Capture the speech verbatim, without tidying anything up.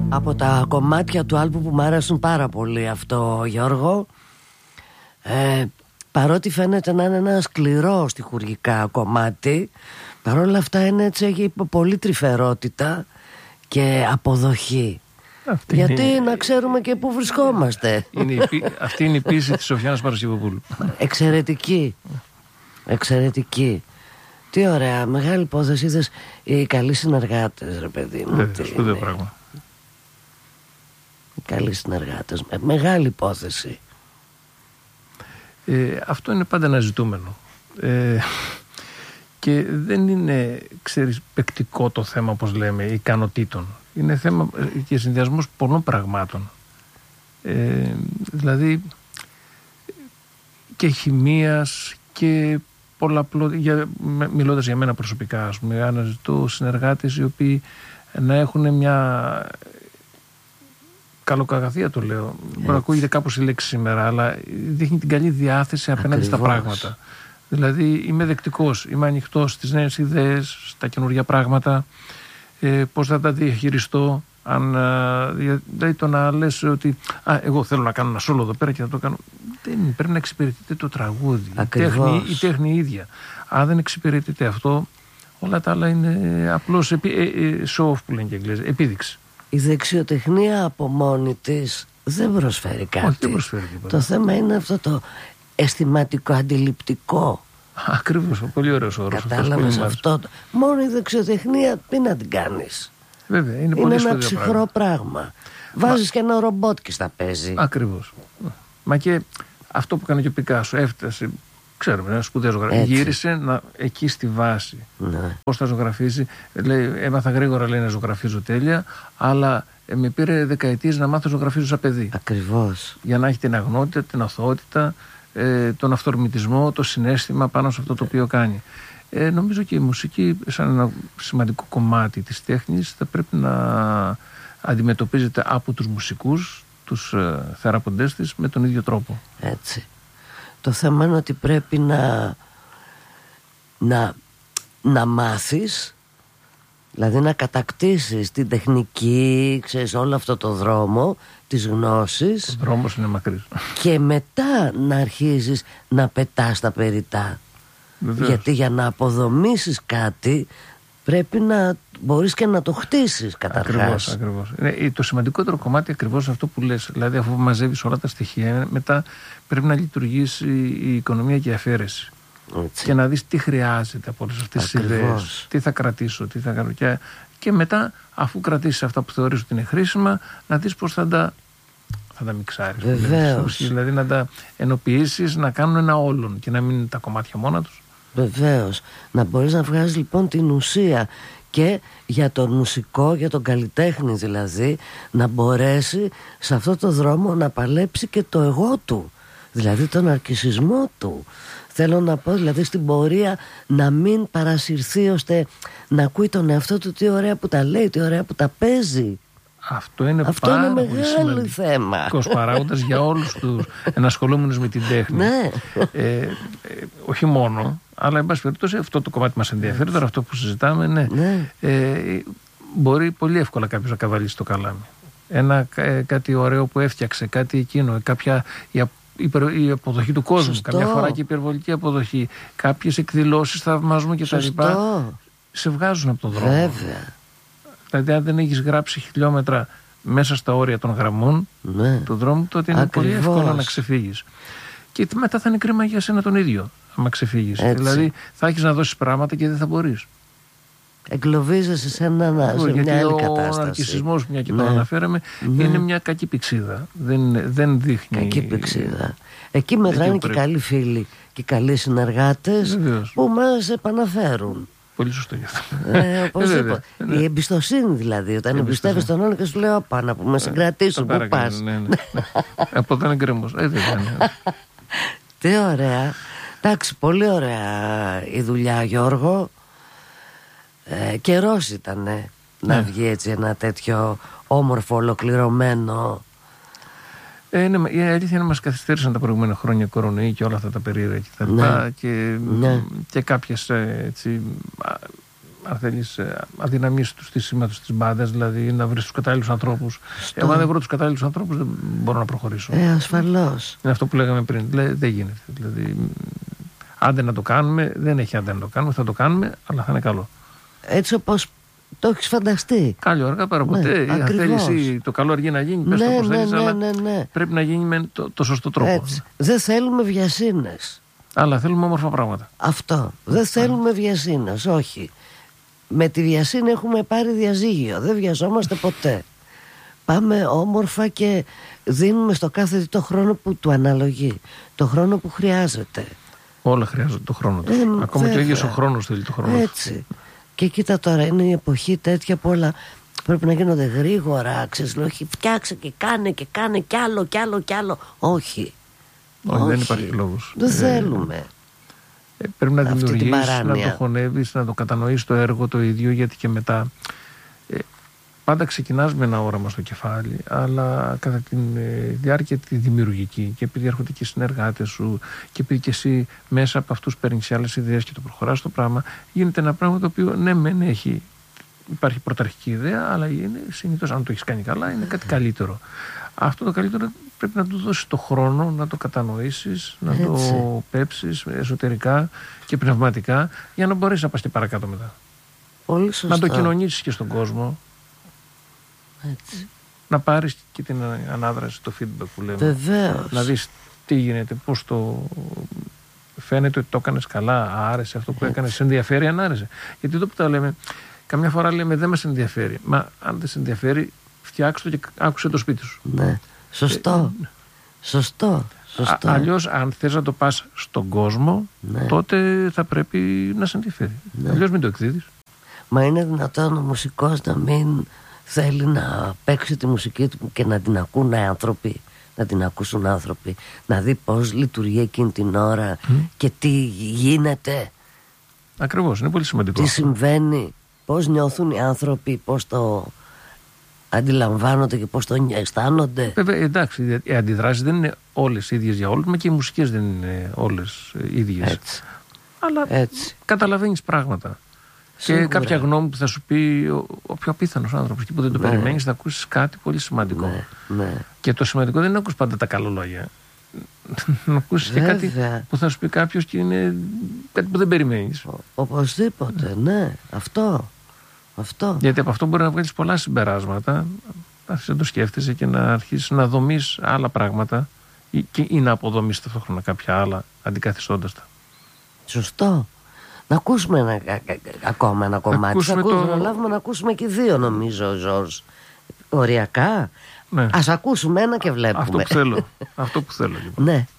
Από τα κομμάτια του άλμπου που μου αρέσουν πάρα πολύ αυτό, Γιώργο, ε, παρότι φαίνεται να είναι ένα σκληρό στιχουργικά κομμάτι, παρόλα αυτά είναι έτσι, έχει πολύ τρυφερότητα και αποδοχή. Αυτή γιατί είναι... να ξέρουμε και πού βρισκόμαστε. Είναι η, αυτή είναι η πίεση της Σοφιάνας Παρασκευοπούλου. Εξαιρετική. Εξαιρετική. Τι ωραία, μεγάλη υπόθεση. Είδες, οι καλοί συνεργάτες, ρε παιδί μου. Βέβαια, σπουδαίο πράγμα. Οι καλοί συνεργάτες, με, μεγάλη υπόθεση. Ε, αυτό είναι πάντα ένα ζητούμενο. Ε, και δεν είναι, ξέρεις, παικτικό το θέμα, όπως λέμε, ικανοτήτων. Είναι θέμα και συνδυασμός πολλών πραγμάτων. Ε, δηλαδή και χημείας και πολλαπλό, για, μιλώντας για μένα προσωπικά, ας πούμε, αναζητώ συνεργάτες οι οποίοι να έχουν μια καλοκαγαθία, το λέω. Μπορεί να ακούγεται κάπως η λέξη σήμερα, αλλά δείχνει την καλή διάθεση απέναντι Ακριβώς. στα πράγματα. Δηλαδή είμαι δεκτικός, είμαι ανοιχτός στις νέες ιδέες, στα καινούργια πράγματα, ε, πώς θα τα διαχειριστώ. Αν, δηλαδή το να λες ότι α, εγώ θέλω να κάνω ένα σόλο εδώ πέρα και θα το κάνω, δεν πρέπει να εξυπηρετείτε το τραγούδι, η τέχνη, η τέχνη ίδια. Αν δεν εξυπηρετείτε αυτό, όλα τα άλλα είναι απλώς επί, ε, ε, show off που λένε και Αγγλές, επίδειξη. Η δεξιοτεχνία από μόνη της δεν προσφέρει κάτι. Όχι, δεν προσφέρει τίποτα. Το θέμα είναι αυτό το αισθηματικό, αντιληπτικό. Ακριβώς, πολύ ωραίος όρος. Κατάλαβες αυτό. Μόνο η δεξιοτεχνία τι να την κάνεις. Βέβαια, είναι, είναι πολύ ένα ψυχρό πράγμα. πράγμα. Βάζεις Μα... και ένα ρομπότ και στα παίζει. Ακριβώς. Μα και αυτό που έκανε και ο Πικάσο, έφτασε, ξέρουμε, ένα σπουδαίο ζωγραφιστή. Γύρισε να, εκεί στη βάση. Ναι. Πώς θα ζωγραφίσει. Λέει, έμαθα γρήγορα, λέει, να ζωγραφίζω τέλεια, αλλά ε, με πήρε δεκαετίες να μάθω να ζωγραφίζω σαν παιδί. Ακριβώς. Για να έχει την αγνότητα, την αθωότητα, ε, τον αυθορμητισμό, το συναίσθημα πάνω σε αυτό το οποίο κάνει. Ε, νομίζω και η μουσική, σαν ένα σημαντικό κομμάτι της τέχνης, θα πρέπει να αντιμετωπίζεται από τους μουσικούς, τους ε, θεραποντές της, με τον ίδιο τρόπο. Έτσι. Το θέμα είναι ότι πρέπει να να, να μάθεις, δηλαδή να κατακτήσεις την τεχνική, ξέρεις, όλο αυτό το δρόμο της γνώσης. Ο δρόμος είναι μακρύς. Και μετά να αρχίζεις να πετάς τα περιτά. Βεβαίως. Γιατί για να αποδομήσεις κάτι πρέπει να μπορείς και να το χτίσεις καταρχάς. Ακριβώς, ακριβώς. Είναι το σημαντικότερο κομμάτι ακριβώς αυτό που λες. Δηλαδή αφού μαζεύεις όλα τα στοιχεία, μετά πρέπει να λειτουργήσει η οικονομία και η αφαίρεση. Έτσι. Και να δεις τι χρειάζεται από όλες αυτές τις ιδέες. Τι θα κρατήσω, τι θα κάνω. Και, και μετά αφού κρατήσεις αυτά που θεωρείς ότι είναι χρήσιμα, να δεις πώς θα τα, θα τα μιξάρεις. Βεβαίως. Δηλαδή να τα ενοποιήσεις, να κάνουν ένα όλον και να μην είναι τα κομμάτια μόνα τους. Βεβαίως. Να μπορείς να βγάζεις λοιπόν την ουσία και για τον μουσικό, για τον καλλιτέχνη δηλαδή, να μπορέσει σε αυτό το δρόμο να παλέψει και το εγώ του, δηλαδή τον αρκισισμό του. Θέλω να πω δηλαδή στην πορεία να μην παρασυρθεί ώστε να ακούει τον εαυτό του τι ωραία που τα λέει, τι ωραία που τα παίζει. Αυτό είναι, Αυτό πάρα είναι πολύ μεγάλο θέμα. Παράγοντας για όλους τους ενασχολούμενους με την τέχνη. Ναι. ε, ε, όχι μόνο, αλλά εν πάση περιπτώσει αυτό το κομμάτι μας ενδιαφέρει. Τώρα αυτό που συζητάμε, ναι. ναι. Ε, μπορεί πολύ εύκολα κάποιος να καβαλήσει το καλάμι. Ένα ε, κάτι ωραίο που έφτιαξε, κάτι εκείνο, κάποια η, υπερ, η αποδοχή του κόσμου. Σωστό. Καμιά φορά και υπερβολική αποδοχή. Κάποιες εκδηλώσεις θαυμασμού και τα λοιπά σε βγάζουν από τον δρόμο. Βέβαια. Δηλαδή, αν δεν έχεις γράψει χιλιόμετρα μέσα στα όρια των γραμμών ναι. του δρόμου, τότε είναι Ακριβώς. πολύ εύκολο να ξεφύγεις. Και μετά θα είναι κρίμα για σένα τον ίδιο, άμα ξεφύγεις. Έτσι. Δηλαδή, θα έχεις να δώσεις πράγματα και δεν θα μπορείς. Εγκλωβίζεσαι σε, ένα, σε μια άλλη κατάσταση. Ο ναρκισσισμός, μια και ναι. τον αναφέραμε, ναι. είναι μια κακή πηξίδα. Δεν, δεν δείχνει. Κακή πηξίδα. Εκεί μετράνε και καλοί φίλοι και καλοί συνεργάτες. Βεβαίως. Που μας επαναφέρουν. Πολύ σωστό γι' αυτό. Ε, οπωσδήποτε. Ναι. Η εμπιστοσύνη δηλαδή. Όταν εμπιστεύεις τον άλλον και σου λέει: Όπα, να πούμε συγκρατήσω, πού πας. Ναι, ναι, ναι. Από εδώ είναι γκρέμος. Ε, δεν είναι. Τι ωραία. Εντάξει, πολύ ωραία η δουλειά, Γιώργο. Ε, καιρός ήτανε ναι. να βγει έτσι ένα τέτοιο όμορφο, ολοκληρωμένο. Ε, ναι, η αλήθεια είναι μας καθυστέρησαν τα προηγούμενα χρόνια κορονοϊή και όλα αυτά τα περίεργα και τα λοιπά. Ναι. Και, ναι. και κάποιες έτσι, αν θέλεις, αδυναμίες του στήσιματος της μπάντας, δηλαδή να βρεις τους κατάλληλους ανθρώπους. Εγώ αν δεν βρω τους κατάλληλους ανθρώπους δεν μπορώ να προχωρήσω. Ε, ασφαλώς. Είναι αυτό που λέγαμε πριν. Δηλαδή, δεν γίνεται. Δηλαδή, άντε να το κάνουμε, δεν έχει άντε να το κάνουμε, θα το κάνουμε, αλλά θα είναι καλό. Έτσι όπως το έχεις φανταστεί. Κάλλιο αργά παρά ποτέ. Ναι, αν θέλεις το καλό αργεί να γίνει, πες ναι, το πώς ναι, θέλεις, ναι, αλλά ναι, ναι. πρέπει να γίνει με το, το σωστό τρόπο. Έτσι. Δεν θέλουμε βιασύνες. Αλλά θέλουμε όμορφα πράγματα. Αυτό. Δεν θέλουμε βιασύνες, όχι. Με τη βιασύνη έχουμε πάρει διαζύγιο. Δεν βιαζόμαστε ποτέ. Πάμε όμορφα και δίνουμε στο κάθε το χρόνο που του αναλογεί. Το χρόνο που χρειάζεται. Όλα χρειάζονται το χρόνο του. Ε, Ακόμα βέβαια. και ο ίδιος ο χρόνος θέλει το χρόνο του. Έτσι. Και κοίτα τώρα, είναι η εποχή τέτοια που όλα πρέπει να γίνονται γρήγορα. Ξέρεις, όχι, φτιάξε και κάνε και κάνε κι άλλο κι άλλο κι άλλο. Όχι. Όχι, δεν υπάρχει λόγος. Δεν Ε, θέλουμε. Ε, πρέπει να Αυτή την δημιουργήσεις, να παράνοια. το χωνεύεις, να το κατανοείς το έργο το ίδιο, γιατί και μετά ε, πάντα ξεκινάς με ένα όραμα στο κεφάλι, αλλά κατά τη ε, διάρκεια τη δημιουργική, και επειδή έρχονται και οι συνεργάτες σου και επειδή και εσύ μέσα από αυτούς παίρνεις άλλες ιδέες και το προχωράς το πράγμα, γίνεται ένα πράγμα το οποίο ναι μεν έχει, υπάρχει πρωταρχική ιδέα, αλλά είναι συνήθως, αν το έχεις κάνει καλά, είναι κάτι καλύτερο. Αυτό το καλύτερο πρέπει να του δώσεις το χρόνο, να το κατανοήσεις, να Έτσι. το πέψεις εσωτερικά και πνευματικά, για να μπορέσεις να πας και παρακάτω μετά. Πολύ σωστό. Να το κοινωνήσεις και στον κόσμο, Έτσι. να πάρεις και την ανάδραση, το feedback που λέμε. Βεβαίως. Να δεις τι γίνεται, πώς το φαίνεται ότι το έκανες καλά, άρεσε αυτό που Έτσι. έκανες, σε ενδιαφέρει, αν άρεσε. Γιατί εδώ που τα λέμε, καμιά φορά λέμε δεν μας ενδιαφέρει. Μα αν δεν σε ενδιαφέρει, φτιάξτε το και άκουσε το σπίτι σου. Ναι. Σωστό. Ε, Σωστό. Σωστό. Α, αλλιώς, αν θες να το πας στον κόσμο, Ναι. τότε θα πρέπει να σε ενδιαφέρει. Ναι. Αλλιώς μην το εκδίδεις. Μα είναι δυνατόν ο μουσικός να μην θέλει να παίξει τη μουσική του και να την ακούν άνθρωποι, να την ακούσουν άνθρωποι, να δει πώς λειτουργεί εκείνη την ώρα και τι γίνεται, Ακριβώς, είναι πολύ σημαντικό. τι συμβαίνει, πώς νιώθουν οι άνθρωποι, πώς το αντιλαμβάνονται και πώς το αισθάνονται. Βέβαια, εντάξει, οι αντιδράσεις δεν είναι όλες ίδιες για όλους, μα και οι μουσικές δεν είναι όλες ίδιες. Έτσι. Αλλά Έτσι. καταλαβαίνεις πράγματα. Σίγουρα. Και κάποια γνώμη που θα σου πει ο, ο πιο απίθανος άνθρωπος και που δεν το Ναι. περιμένεις, θα ακούσεις κάτι πολύ σημαντικό. Ναι, ναι. Και το σημαντικό δεν είναι να ακούσεις πάντα τα καλά λόγια. Να ακούσεις και κάτι Βέβαια. που θα σου πει κάποιος και είναι κάτι που δεν περιμένεις. Ο- Οπωσδήποτε, ναι. Αυτό. Αυτό. Γιατί από αυτό μπορεί να βγάλεις πολλά συμπεράσματα, να αρχίσεις να το σκέφτεσαι και να αρχίσεις να δομείς άλλα πράγματα ή, και, ή να αποδομήσεις ταυτόχρονα κάποια άλλα αντικαθιστώντας τα. Σωστό. Να ακούσουμε ένα, α- α- ακόμα ένα κομμάτι. Θα ακούσουμε ακούσουμε, το- προλάβουμε να ακούσουμε και δύο, νομίζω, Ζορζ. Οριακά. Ναι. Ας ακούσουμε ένα και βλέπουμε. Αυτό που θέλω. Αυτό που θέλω λοιπόν. Ναι.